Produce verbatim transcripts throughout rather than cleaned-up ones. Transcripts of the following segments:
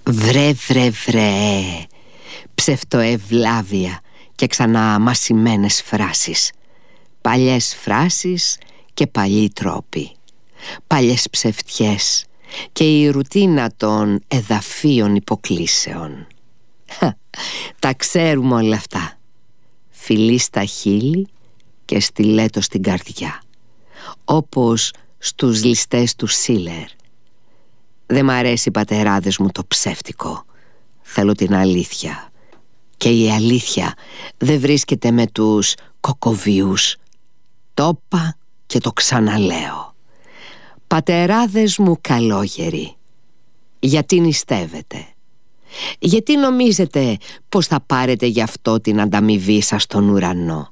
Βρε βρε βρε, ψευτοευλάβεια και ξανά μασημένες φράσεις. Παλιές φράσεις και παλιοί τρόποι. Παλιές ψευτιές και η ρουτίνα των εδαφίων υποκλήσεων. Τα ξέρουμε όλα αυτά. Φιλί στα χείλη και στιλέτο στην καρδιά, όπως στους ληστές του Σίλερ. Δεν μ' αρέσει, πατεράδες μου, το ψεύτικο. Θέλω την αλήθεια. Και η αλήθεια δεν βρίσκεται με τους κοκοβίους. Το είπα και το ξαναλέω. Πατεράδες μου καλόγεροι, γιατί νηστεύετε? Γιατί νομίζετε πως θα πάρετε γι' αυτό την ανταμοιβή σας στον ουρανό?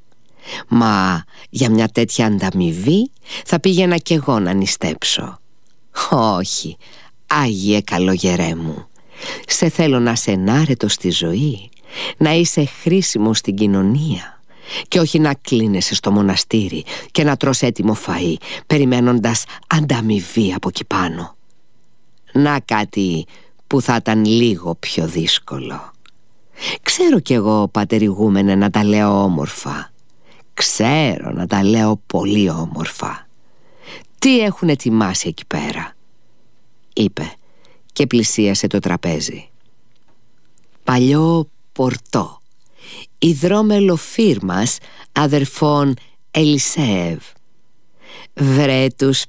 Μα για μια τέτοια ανταμοιβή θα πήγαινα κι εγώ να νηστέψω. Όχι, Άγιε καλογερέ μου, σε θέλω να σε ενάρετο στη ζωή, να είσαι χρήσιμο στην κοινωνία και όχι να κλείνεσαι στο μοναστήρι και να τρως έτοιμο φαΐ περιμένοντας ανταμοιβή από εκεί πάνω. Να κάτι που θα ήταν λίγο πιο δύσκολο. Ξέρω κι εγώ, πατερηγούμενε, να τα λέω όμορφα. Ξέρω να τα λέω πολύ όμορφα. Τι έχουν ετοιμάσει εκεί πέρα? Είπε και πλησίασε το τραπέζι. Παλιό πορτό, υδρόμελο φίρμας αδερφών Ελισεύ. Βρε τους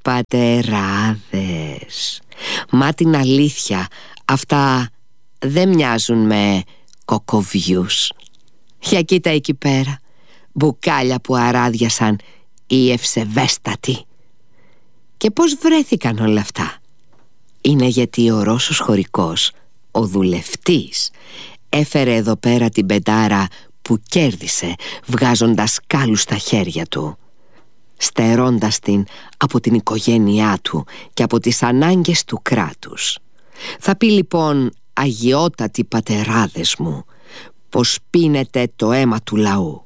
πατεράδες, μα την αλήθεια, αυτά δεν μοιάζουν με κοκοβιούς. Για κοίτα εκεί πέρα, μπουκάλια που αράδιασαν οι ευσεβέστατοι. Και πώς βρέθηκαν όλα αυτά? Είναι γιατί ο Ρώσος χωρικός, ο δουλευτής, έφερε εδώ πέρα την πεντάρα που κέρδισε βγάζοντας κάλους στα χέρια του, στερώντας την από την οικογένειά του και από τις ανάγκες του κράτους. Θα πει λοιπόν, αγιότατοι πατεράδες μου, πως πίνετε το αίμα του λαού.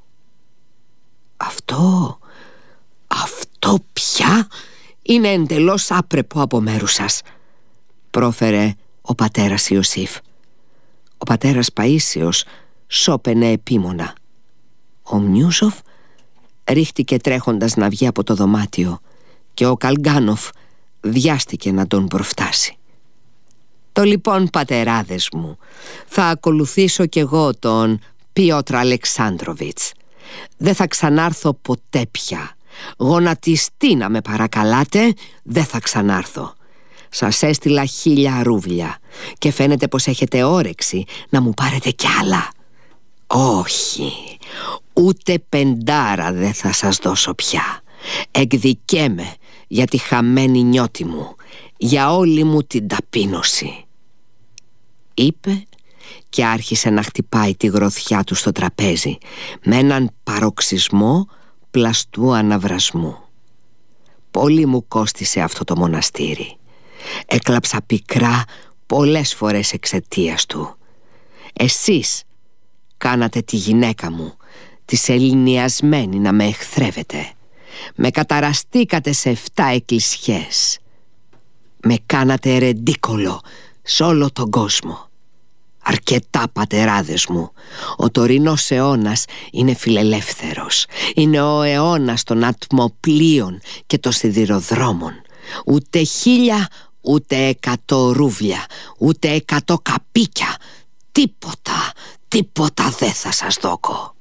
Αυτό, αυτό πια είναι εντελώς άπρεπο από μέρους σας, πρόφερε ο πατέρας Ιωσήφ. Ο πατέρας Παΐσιος σώπαινε επίμονα. Ο Μιούσοφ ρίχτηκε τρέχοντας να βγει από το δωμάτιο και ο Καλγκάνοφ βιάστηκε να τον προφτάσει. Το λοιπόν, πατεράδες μου, θα ακολουθήσω κι εγώ τον Πιότρ Αλεξάνδροβιτς. Δεν θα ξανάρθω ποτέ πια. Γονατιστή να με παρακαλάτε, δεν θα ξανάρθω. Σας έστειλα χίλια ρούβλια και φαίνεται πως έχετε όρεξη να μου πάρετε κι άλλα. Όχι, ούτε πεντάρα δεν θα σας δώσω πια. Εκδικέμαι για τη χαμένη νιώτη μου, για όλη μου την ταπείνωση, είπε και άρχισε να χτυπάει τη γροθιά του στο τραπέζι με έναν παροξισμό πλαστού αναβρασμού. Πολύ μου κόστισε αυτό το μοναστήρι. Έκλαψα πικρά πολλές φορές εξαιτίας του. Εσείς κάνατε τη γυναίκα μου, τη σεληνιασμένη, να με εχθρεύετε. Με καταραστήκατε σε εφτά εκκλησιές. Με κάνατε ρεντίκολο σε όλο τον κόσμο. Αρκετά, πατεράδες μου. Ο τωρινός αιώνας είναι φιλελεύθερος. Είναι ο αιώνας των ατμοπλοίων και των σιδηροδρόμων. Ούτε χίλια, ούτε εκατό ρούβλια, ούτε εκατό καπίκια. Τίποτα, τίποτα δεν θα σας δώκω.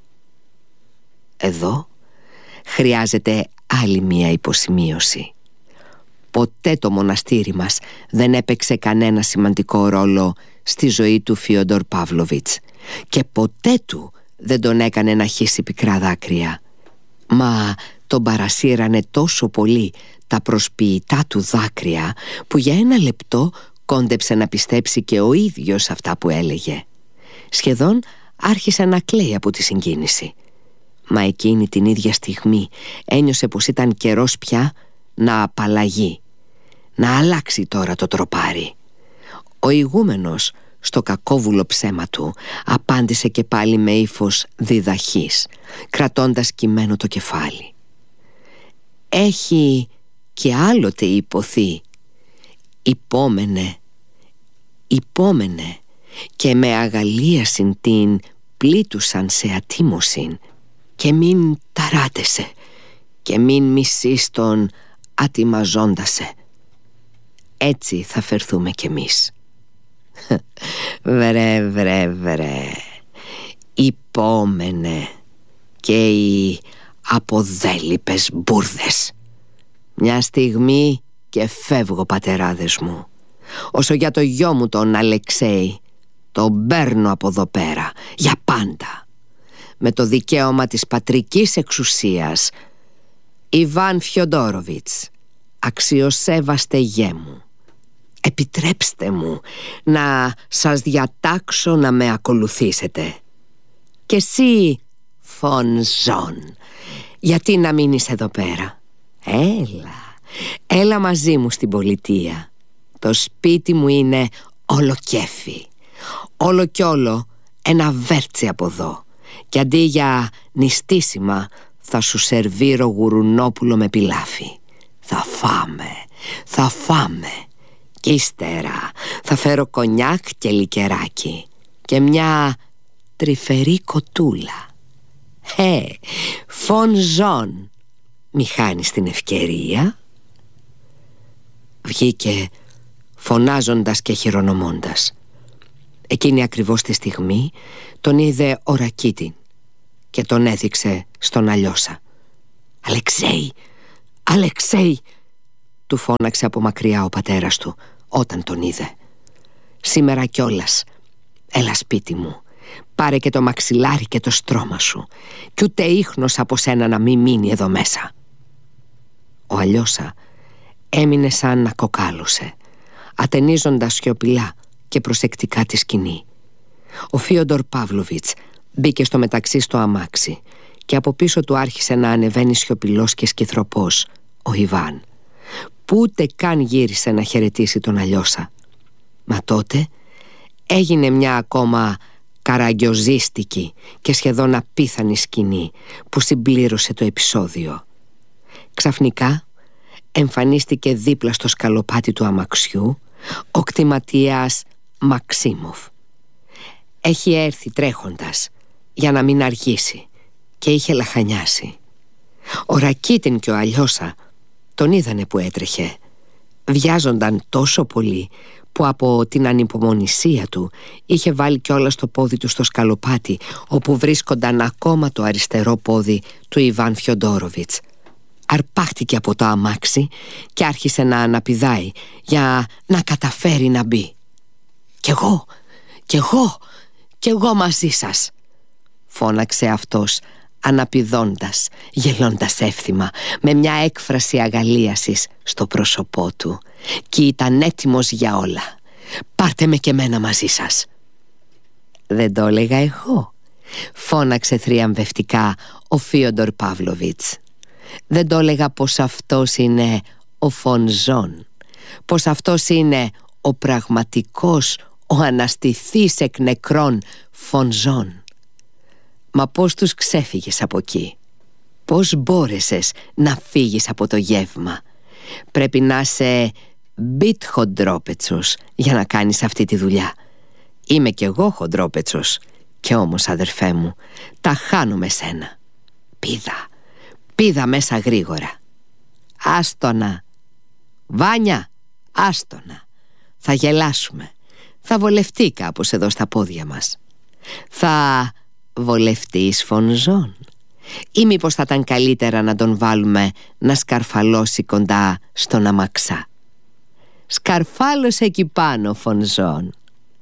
Εδώ χρειάζεται άλλη μία υποσημείωση. Ποτέ το μοναστήρι μας δεν έπαιξε κανένα σημαντικό ρόλο στη ζωή του Φιόντορ Παύλοβιτς και ποτέ του δεν τον έκανε να χύσει πικρά δάκρυα. Μα τον παρασύρανε τόσο πολύ τα προσποιητά του δάκρυα που για ένα λεπτό κόντεψε να πιστέψει και ο ίδιος αυτά που έλεγε. Σχεδόν άρχισε να κλαίει από τη συγκίνηση. Μα εκείνη την ίδια στιγμή ένιωσε πως ήταν καιρός πια να απαλλαγεί, να αλλάξει τώρα το τροπάρι. Ο ηγούμενος στο κακόβουλο ψέμα του απάντησε και πάλι με ύφος διδαχής, κρατώντας κυμμένο το κεφάλι. Έχει και άλλοτε υποθεί, υπόμενε, υπόμενε και με αγαλίασιν την πλήτουσαν σε ατίμωσιν, και μην ταράτεσαι και μην μισείς τον ατιμαζόντασε. Έτσι θα φερθούμε κι εμείς. Βρε βρε βρε, υπόμενε και οι αποδέλυπες μπουρδες. Μια στιγμή και φεύγω, πατεράδες μου. Όσο για το γιο μου τον Αλεξέη, τον παίρνω από εδώ πέρα για πάντα, με το δικαίωμα της πατρικής εξουσίας. Ιβάν Φιοντόροβιτς, αξιοσέβαστε γέ μου, επιτρέψτε μου να σας διατάξω να με ακολουθήσετε. Και εσύ, Φον Ζων, γιατί να μείνεις εδώ πέρα? Έλα, έλα μαζί μου στην πολιτεία. Το σπίτι μου είναι όλο κέφι, όλο κι όλο ένα βέρτσι από εδώ, και αντί για νηστίσιμα θα σου σερβίρω γουρουνόπουλο με πιλάφι. Θα φάμε, θα φάμε. Και ύστερα θα φέρω κονιάκ και λικεράκι και μια τρυφερή κοτούλα. Ε, Φον Ζων, μη χάνεις την ευκαιρία. Βγήκε φωνάζοντας και χειρονομώντας. Εκείνη ακριβώς τη στιγμή τον είδε ο Ρακίτιν και τον έδειξε στον Αλιώσα. «Αλεξέη, Αλεξέη», του φώναξε από μακριά ο πατέρας του όταν τον είδε. «Σήμερα κιόλας, έλα σπίτι μου, πάρε και το μαξιλάρι και το στρώμα σου, κι ούτε ίχνος από σένα να μην μείνει εδώ μέσα». Ο Αλιώσα έμεινε σαν να κοκάλωσε, ατενίζοντας σιωπηλά και προσεκτικά τη σκηνή. Ο Φίοντορ Παύλοβιτς μπήκε στο μεταξύ στο αμάξι και από πίσω του άρχισε να ανεβαίνει σιωπηλός και σκυθροπός ο Ιβάν, που ούτε καν γύρισε να χαιρετήσει τον Αλιώσα. Μα τότε έγινε μια ακόμα καραγκιοζίστικη και σχεδόν απίθανη σκηνή που συμπλήρωσε το επεισόδιο. Ξαφνικά εμφανίστηκε δίπλα στο σκαλοπάτι του αμαξιού ο κτηματίας Μαξίμοφ. Έχει έρθει τρέχοντας για να μην αργήσει και είχε λαχανιάσει. Ο Ρακίτιν και ο Αλιώσα τον είδανε που έτρεχε. Βιάζονταν τόσο πολύ που από την ανυπομονησία του είχε βάλει κιόλας το πόδι του στο σκαλοπάτι, όπου βρίσκονταν ακόμα το αριστερό πόδι του Ιβάν Φιοντόροβιτς. Αρπάχτηκε από το αμάξι και άρχισε να αναπηδάει για να καταφέρει να μπει. «Κι εγώ, κι εγώ, κι εγώ μαζί σας», φώναξε αυτός αναπηδώντας, γελώντας εύθυμα, με μια έκφραση αγαλίασης στο πρόσωπό του. Κι ήταν έτοιμος για όλα. «Πάρτε με και εμένα μαζί σας». «Δεν το έλεγα εγώ», φώναξε θριαμβευτικά ο Φίοντορ Παύλοβιτς. «Δεν το έλεγα πως αυτός είναι ο Φον Ζων, πως αυτός είναι ο πραγματικός, ο αναστηθής εκ νεκρών Φον Ζων? Μα πώς τους ξέφυγες από εκεί? Πώς μπόρεσες να φύγεις από το γεύμα? Πρέπει να είσαι μπιτ χοντρόπετσος για να κάνεις αυτή τη δουλειά. Είμαι κι εγώ χοντρόπετσος, κι όμως, αδερφέ μου, τα χάνω με σένα. Πήδα, πήδα μέσα γρήγορα. Άστονα, Βάνια, άστονα. Θα γελάσουμε. Θα βολευτεί κάπως εδώ στα πόδια μας. Θα βολευτείς, Φον Ζων? Ή μήπως θα ήταν καλύτερα να τον βάλουμε να σκαρφαλώσει κοντά στον αμαξά? Σκαρφάλωσε εκεί πάνω, Φον Ζων».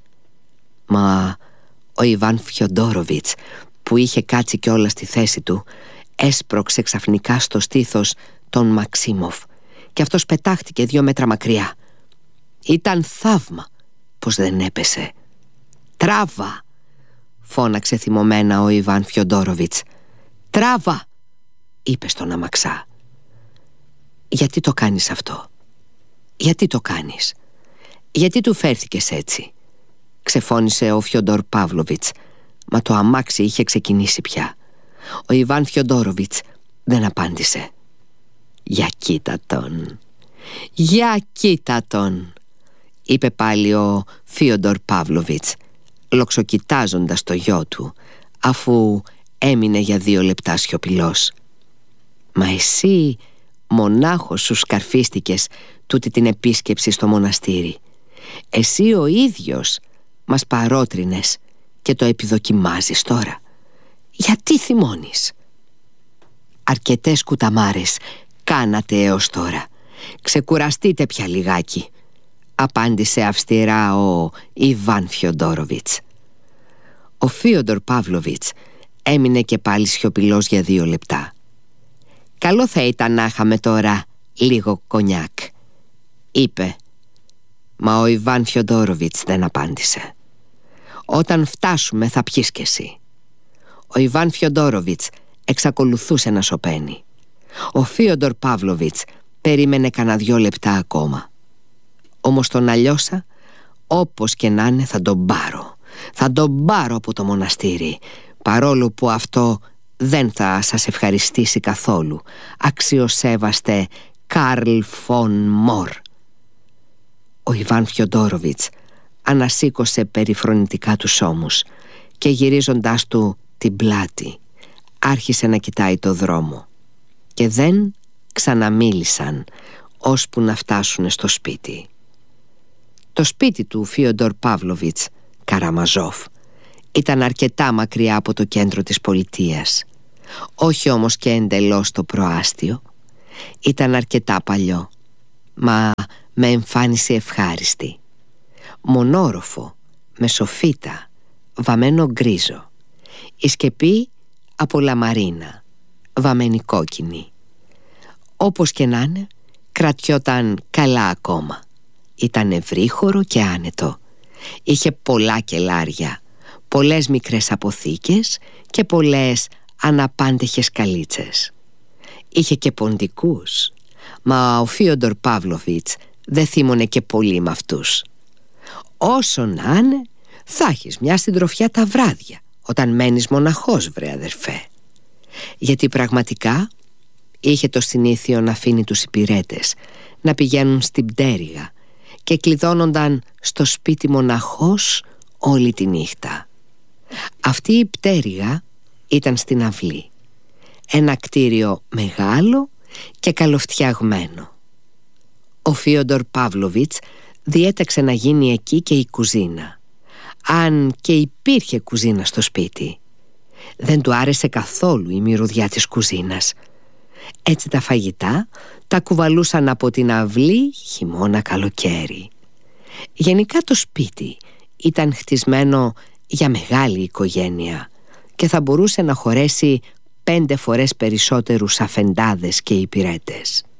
Μα ο Ιβάν Φιοντόροβιτς, που είχε κάτσει κιόλα στη θέση του, έσπρωξε ξαφνικά στο στήθος τον Μαξίμοφ και αυτός πετάχτηκε δύο μέτρα μακριά. Ήταν θαύμα πως δεν έπεσε. «Τράβα», φώναξε θυμωμένα ο Ιβάν Φιοντόροβιτς. «Τράβα», είπε στον αμαξά. «Γιατί το κάνεις αυτό? Γιατί το κάνεις? Γιατί του φέρθηκες έτσι?» ξεφώνησε ο Φιοντόρ Παύλοβιτς, μα το αμάξι είχε ξεκινήσει πια. Ο Ιβάν Φιοντόροβιτς δεν απάντησε. «Για κοίτα τον, για κοίτα τον. είπε πάλι ο Φίοντορ Παύλοβιτς, λοξοκοιτάζοντας το γιο του, αφού έμεινε για δύο λεπτά σιωπηλός. «Μα εσύ μονάχος σου σκαρφίστηκες τούτη την επίσκεψη στο μοναστήρι. Εσύ ο ίδιος μας παρότρινες και το επιδοκιμάζεις τώρα. Γιατί θυμώνεις?» «Αρκετές κουταμάρες κάνατε έως τώρα. Ξεκουραστείτε πια λιγάκι», απάντησε αυστηρά ο Ιβάν Φιοντόροβιτς. Ο Φίοντορ Παύλοβιτς έμεινε και πάλι σιωπηλός για δύο λεπτά. «Καλό θα ήταν να είχαμε τώρα λίγο κονιάκ», είπε. Μα ο Ιβάν Φιοντόροβιτς δεν απάντησε. «Όταν φτάσουμε θα πιείς κι εσύ». Ο Ιβάν Φιοντόροβιτς εξακολουθούσε να σωπαίνει. Ο Φίοντορ Παύλοβιτς περίμενε κανένα δυο λεπτά ακόμα. «Όμως τον αλλιώσα, όπως και να είναι θα τον πάρω. Θα τον πάρω από το μοναστήρι, παρόλο που αυτό δεν θα σας ευχαριστήσει καθόλου, αξιοσέβαστε Καρλ φον Μορ». Ο Ιβάν Φιοντόροβιτς ανασήκωσε περιφρονητικά τους ώμους και γυρίζοντάς του την πλάτη άρχισε να κοιτάει το δρόμο, και δεν ξαναμίλησαν ώσπου να φτάσουν στο σπίτι. Το σπίτι του Φίοντορ Παύλοβιτς Καραμαζόφ ήταν αρκετά μακριά από το κέντρο της πολιτείας, όχι όμως και εντελώς το προάστιο. Ήταν αρκετά παλιό, μα με εμφάνιση ευχάριστη. Μονόροφο, με σοφίτα, βαμμένο γκρίζο, η σκεπή από λαμαρίνα, βαμμένη κόκκινη. Όπως και να είναι, κρατιόταν καλά ακόμα. Ήταν ευρύχωρο και άνετο. Είχε πολλά κελάρια, πολλές μικρές αποθήκες και πολλές αναπάντεχες καλίτσες. Είχε και ποντικούς, μα ο Φίοντορ Παύλοβιτς δεν θύμωνε και πολύ με αυτούς. Όσο να είναι, θα έχεις μια συντροφιά τα βράδια, όταν μένεις μοναχός, βρε αδερφέ. Γιατί πραγματικά είχε το συνήθειο να αφήνει τους υπηρέτες να πηγαίνουν στην πτέρυγα και κλειδώνονταν στο σπίτι μοναχός όλη τη νύχτα. Αυτή η πτέρυγα ήταν στην αυλή, ένα κτίριο μεγάλο και καλοφτιαγμένο. Ο Φίοντορ Παύλοβιτς διέταξε να γίνει εκεί και η κουζίνα, αν και υπήρχε κουζίνα στο σπίτι. Δεν του άρεσε καθόλου η μυρωδιά της κουζίνας. Έτσι τα φαγητά τα κουβαλούσαν από την αυλή χειμώνα καλοκαίρι. Γενικά το σπίτι ήταν χτισμένο για μεγάλη οικογένεια και θα μπορούσε να χωρέσει πέντε φορές περισσότερους αφεντάδες και υπηρέτες.